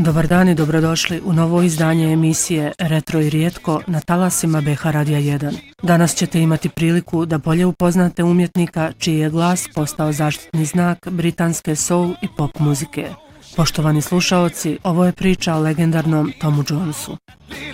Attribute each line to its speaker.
Speaker 1: Dobar dan i dobrodošli u novo izdanje emisije Retro i rijetko na talasima BH Radija 1. Danas ćete imati priliku da bolje upoznate umjetnika čiji je glas postao zaštitni znak britanske soul i pop muzike. Poštovani slušaoci, ovo je priča o legendarnom Tomu Jonesu.